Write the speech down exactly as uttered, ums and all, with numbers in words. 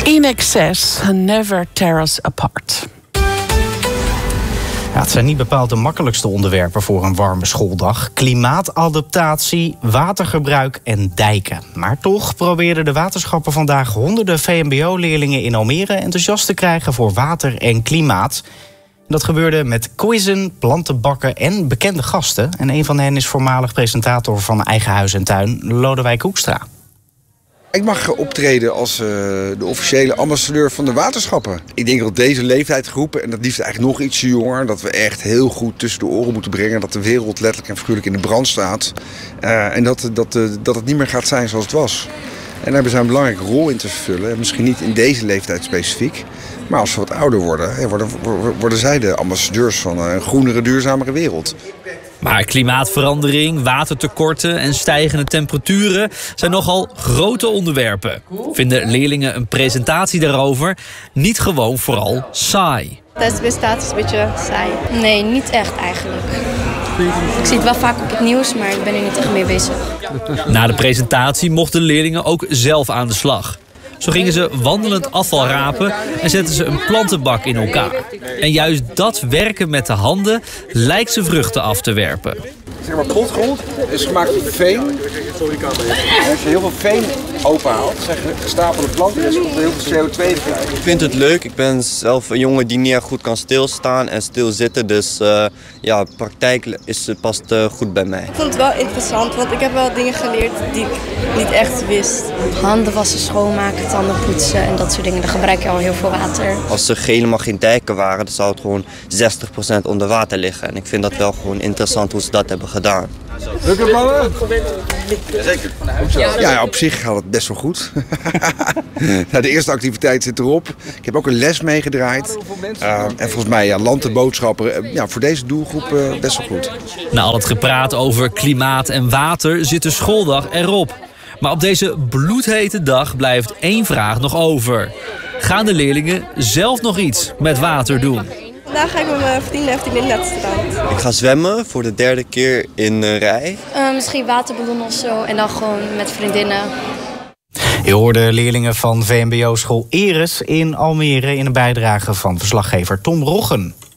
In excess, never tear us apart. Ja, het zijn niet bepaald de makkelijkste onderwerpen voor een warme schooldag. Klimaatadaptatie, watergebruik en dijken. Maar toch probeerden de waterschappen vandaag honderden V M B O-leerlingen in Almere enthousiast te krijgen voor water en klimaat. Dat gebeurde met quizzen, plantenbakken en bekende gasten. En een van hen is voormalig presentator van Eigen Huis en Tuin, Lodewijk Hoekstra. Ik mag optreden als uh, de officiële ambassadeur van de waterschappen. Ik denk dat deze leeftijdsgroep, en dat liefst eigenlijk nog ietsje jonger, dat we echt heel goed tussen de oren moeten brengen dat de wereld letterlijk en figuurlijk in de brand staat. Uh, en dat, dat, uh, dat het niet meer gaat zijn zoals het was. En daar hebben zij een belangrijke rol in te vervullen. Misschien niet in deze leeftijd specifiek. Maar als we wat ouder worden, worden, worden zij de ambassadeurs van een groenere, duurzamere wereld. Maar klimaatverandering, watertekorten en stijgende temperaturen zijn nogal grote onderwerpen. Vinden leerlingen een presentatie daarover niet gewoon vooral saai? Tijdens de presentatie is een beetje saai. Nee, niet echt eigenlijk. Ik zie het wel vaak op het nieuws, maar ik ben er niet echt mee bezig. Na de presentatie mochten leerlingen ook zelf aan de slag. Zo gingen ze wandelend afval rapen en zetten ze een plantenbak in elkaar. En juist dat werken met de handen lijkt ze vruchten af te werpen. Zeg maar, potgrond is gemaakt van veen. En als je heel veel veen openhaalt, zijn gestapelde planten, dus komt er heel veel C O twee vrij. Ik vind het leuk. Ik ben zelf een jongen die niet echt goed kan stilstaan en stilzitten. Dus uh, ja, praktijk is, past uh, goed bij mij. Ik vond het wel interessant, want ik heb wel dingen geleerd die ik niet echt wist. Handen wassen, schoonmaken, tanden poetsen en dat soort dingen. Daar gebruik je al heel veel water. Als er helemaal geen dijken waren, dan zou het gewoon zestig procent onder water liggen. En ik vind dat wel gewoon interessant hoe ze dat hebben gedaan. Lukt het, mannen? Zeker. Ja, op zich gaat het best wel goed. Nou, de eerste activiteit zit erop. Ik heb ook een les meegedraaid. Uh, en volgens mij, ja, land en boodschappen, uh, ja, voor deze doelgroep uh, best wel goed. Na al het gepraat over klimaat en water zit de schooldag erop. Maar op deze bloedhete dag blijft één vraag nog over. Gaan de leerlingen zelf nog iets met water doen? Vandaag ga ik met mijn vrienden en vriendinnen naar het strand. Ik ga zwemmen voor de derde keer in uh, rij. Uh, misschien waterballonnen of zo en dan gewoon met vriendinnen. Je hoorde leerlingen van V M B O-school Eres in Almere in een bijdrage van verslaggever Tom Roggen.